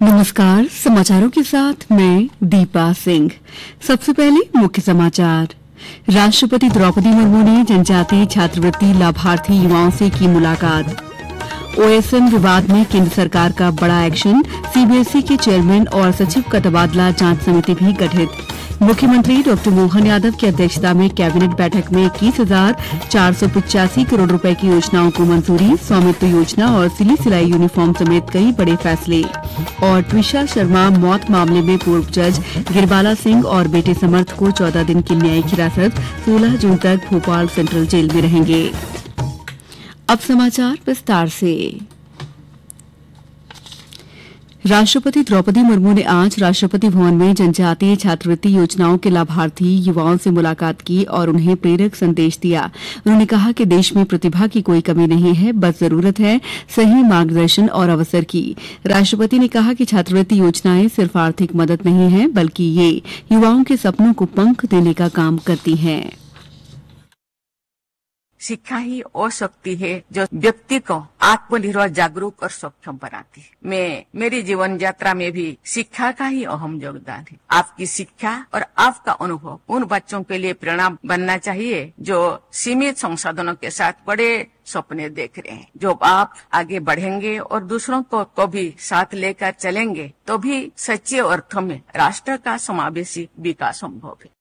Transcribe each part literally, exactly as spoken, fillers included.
नमस्कार, समाचारों के साथ मैं दीपा सिंह। सबसे पहले मुख्य समाचार। राष्ट्रपति द्रौपदी मुर्मू ने जनजातीय छात्रवृत्ति लाभार्थी युवाओं से की मुलाकात। ओएसएम विवाद में केंद्र सरकार का बड़ा एक्शन, सीबीएसई के चेयरमैन और सचिव का तबादला जांच समिति भी गठित। मुख्यमंत्री डॉक्टर मोहन यादव की अध्यक्षता में कैबिनेट बैठक में इक्कीस हजार चार सौ पचासी करोड़ रुपए की योजनाओं को मंजूरी, स्वामित्व योजना और सिली सिलाई यूनिफॉर्म समेत कई बड़े फैसले। और ट्विशा शर्मा मौत मामले में पूर्व जज गिरबाला सिंह और बेटे समर्थ को चौदह दिन की न्यायिक हिरासत, सोलह जून तक भोपाल सेंट्रल जेल में रहेंगे। अब समाचार विस्तार से। राष्ट्रपति द्रौपदी मुर्मू ने आज राष्ट्रपति भवन में जनजातीय छात्रवृत्ति योजनाओं के लाभार्थी युवाओं से मुलाकात की और उन्हें प्रेरक संदेश दिया। उन्होंने कहा कि देश में प्रतिभा की कोई कमी नहीं है, बस जरूरत है सही मार्गदर्शन और अवसर की। राष्ट्रपति ने कहा कि छात्रवृत्ति योजनाएं सिर्फ आर्थिक मदद नहीं है, बल्कि ये युवाओं के सपनों को पंख देने का काम करती हैं। शिक्षा ही वो शक्ति है जो व्यक्ति को आत्मनिर्भर, जागरूक और सक्षम बनाती है। मैं मेरी जीवन यात्रा में भी शिक्षा का ही अहम योगदान है। आपकी शिक्षा और आपका अनुभव उन बच्चों के लिए प्रेरणा बनना चाहिए जो सीमित संसाधनों के साथ बड़े सपने देख रहे हैं। जो आप आगे बढ़ेंगे और दूसरों को, को भी साथ लेकर चलेंगे, तो भी सच्चे अर्थों में राष्ट्र का समावेशी विकास संभव है।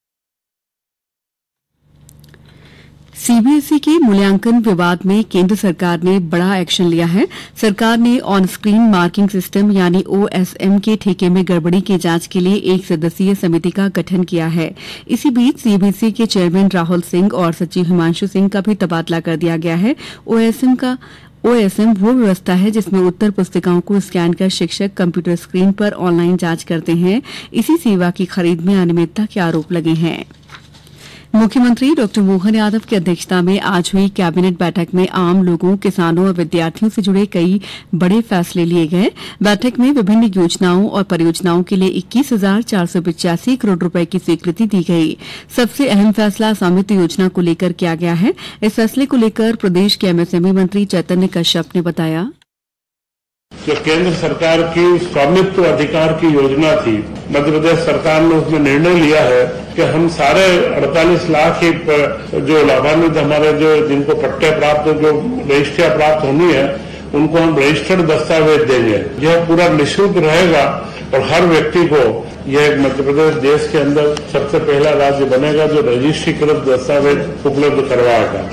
सीबीएसई के मूल्यांकन विवाद में केंद्र सरकार ने बड़ा एक्शन लिया है। सरकार ने ऑन स्क्रीन मार्किंग सिस्टम यानी ओएसएम के ठेके में गड़बड़ी की जांच के लिए एक सदस्यीय समिति का गठन किया है। इसी बीच सीबीएसई के चेयरमैन राहुल सिंह और सचिव हिमांशु सिंह का भी तबादला कर दिया गया है। ओएसएम का ओएसएम वो व्यवस्था है जिसमें उत्तर पुस्तिकाओं को स्कैन कर शिक्षक कंप्यूटर स्क्रीन पर ऑनलाइन जांच करते हैं। इसी सेवा की खरीद में अनियमितता के आरोप लगे हैं। मुख्यमंत्री डॉक्टर मोहन यादव की अध्यक्षता में आज हुई कैबिनेट बैठक में आम लोगों, किसानों और विद्यार्थियों से जुड़े कई बड़े फैसले लिए गए। बैठक में विभिन्न योजनाओं और परियोजनाओं के लिए इक्कीस हजार चार सौ पचासी करोड़ रुपए की स्वीकृति दी गई। सबसे अहम फैसला स्वामित्व योजना को लेकर किया गया है। इस फैसले को लेकर प्रदेश के एमएसएमई मंत्री चैतन्य कश्यप ने बताया, जो केंद्र सरकार की स्वामित्व अधिकार की योजना थी, मध्य प्रदेश सरकार ने उसमें निर्णय लिया है कि हम सारे अड़तालीस लाख ही जो लाभान्वित हमारे जो जिनको पट्टे प्राप्त, जो रजिस्ट्रियां प्राप्त होनी है, उनको हम रजिस्टर्ड दस्तावेज देंगे। यह पूरा निःशुल्क रहेगा और हर व्यक्ति को यह मध्य प्रदेश देश के अंदर सबसे पहला राज्य बनेगा जो रजिस्ट्रीकृत दस्तावेज उपलब्ध करवाएगा।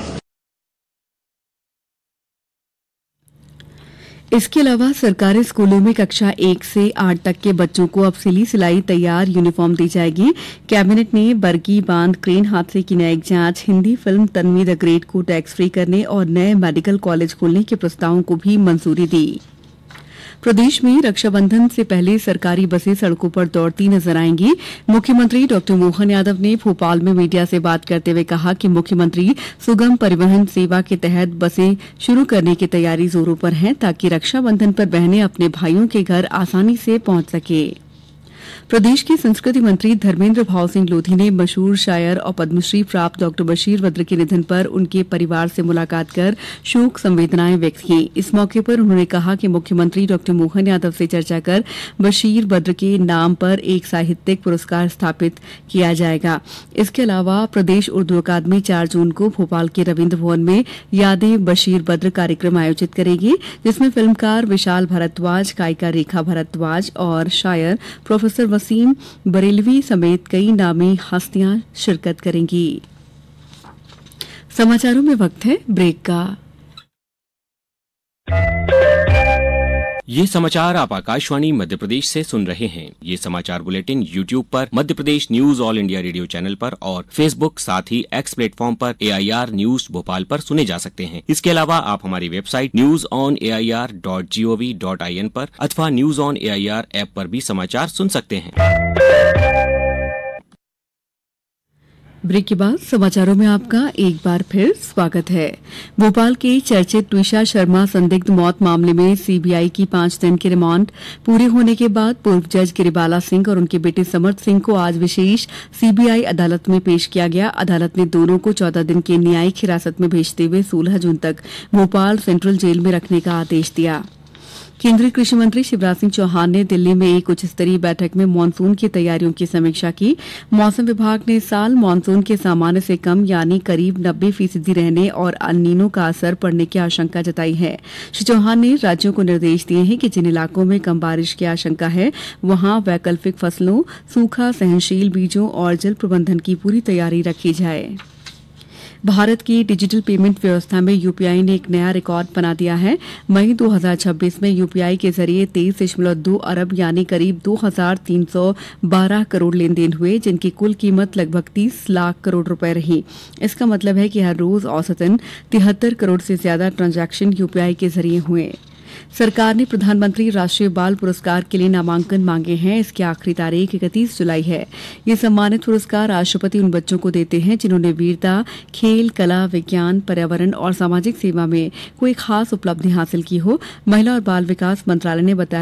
इसके अलावा सरकारी स्कूलों में कक्षा एक से आठ तक के बच्चों को अब सिली सिलाई तैयार यूनिफॉर्म दी जाएगी। कैबिनेट ने बरगी बांध क्रेन हादसे की न्यायिक जांच, Hindi film Tanvi the great को टैक्स फ्री करने और नए मेडिकल कॉलेज खोलने के प्रस्तावों को भी मंजूरी दी। प्रदेश में रक्षाबंधन से पहले सरकारी बसें सड़कों पर दौड़ती नजर आएंगी। मुख्यमंत्री डॉक्टर मोहन यादव ने भोपाल में मीडिया से बात करते हुए कहा कि मुख्यमंत्री सुगम परिवहन सेवा के तहत बसें शुरू करने की तैयारी जोरों पर है ताकि रक्षाबंधन पर बहनें अपने भाइयों के घर आसानी से पहुंच सके। प्रदेश के संस्कृति मंत्री धर्मेंद्र भाव सिंह लोधी ने मशहूर शायर और पद्मश्री प्राप्त डॉक्टर बशीर बद्र के निधन पर उनके परिवार से मुलाकात कर शोक संवेदनाएं व्यक्त की। इस मौके पर उन्होंने कहा कि मुख्यमंत्री डॉक्टर मोहन यादव से चर्चा कर बशीर बद्र के नाम पर एक साहित्यिक पुरस्कार स्थापित किया जाएगा। इसके अलावा प्रदेश उर्दू अकादमी चार जून को भोपाल के रविन्द्र भवन में यादें बशीर बद्र कार्यक्रम आयोजित करेगी, जिसमें फिल्मकार विशाल भारद्वाज, गायिका रेखा भारद्वाज और शायर प्रोफेसर वसीम बरेलवी समेत कई नामी हस्तियां शिरकत करेंगी। समाचारों में वक्त है ब्रेक का। ये समाचार आप आकाशवाणी मध्य प्रदेश से सुन रहे हैं। ये समाचार बुलेटिन यूट्यूब पर Madhya Pradesh news all India radio channel पर और फेसबुक साथ ही एक्स प्लेटफॉर्म पर एआईआर न्यूज भोपाल पर सुने जा सकते हैं। इसके अलावा आप हमारी website news on AIR dot gov dot IN पर अथवा न्यूज ऑन एआईआर ऐप पर भी समाचार सुन सकते हैं। ब्रेक के बाद समाचारों में आपका एक बार फिर स्वागत है। भोपाल के चर्चित ट्विशा शर्मा संदिग्ध मौत मामले में सीबीआई की पांच दिन की रिमांड पूरे होने के बाद पूर्व जज गिरिबाला सिंह और उनके बेटे समर्थ सिंह को आज विशेष सीबीआई अदालत में पेश किया गया। अदालत ने दोनों को चौदह दिन की न्यायिक हिरासत में भेजते हुए सोलह जून तक भोपाल सेंट्रल जेल में रखने का आदेश दिया। केंद्रीय कृषि मंत्री शिवराज सिंह चौहान ने दिल्ली में एक उच्च स्तरीय बैठक में मानसून की तैयारियों की समीक्षा की। मौसम विभाग ने इस साल मानसून के सामान्य से कम यानी करीब नब्बे फीसदी रहने और अल नीनो का असर पड़ने की आशंका जताई है। श्री चौहान ने राज्यों को निर्देश दिए हैं कि जिन इलाकों में कम बारिश की आशंका है वहां वैकल्पिक फसलों, सूखा सहनशील बीजों और जल प्रबंधन की पूरी तैयारी रखी जाए। भारत की डिजिटल पेमेंट व्यवस्था में यूपीआई ने एक नया रिकॉर्ड बना दिया है। मई दो हज़ार छब्बीस में यूपीआई के जरिए तेईस दशमलव दो अरब यानी करीब दो हजार तीन सौ बारह करोड़ लेन देन हुए, जिनकी कुल कीमत लगभग तीस लाख करोड़ रुपए रही। इसका मतलब है कि हर रोज औसतन तिहत्तर करोड़ से ज्यादा ट्रांजैक्शन यूपीआई के जरिए हुए। सरकार ने प्रधानमंत्री राष्ट्रीय बाल पुरस्कार के लिए नामांकन मांगे हैं। इसकी आखिरी तारीख इकतीस जुलाई है। ये सम्मानित पुरस्कार राष्ट्रपति उन बच्चों को देते हैं जिन्होंने वीरता, खेल, कला, विज्ञान, पर्यावरण और सामाजिक सेवा में कोई खास उपलब्धि हासिल की हो। महिला और बाल विकास मंत्रालय ने बताया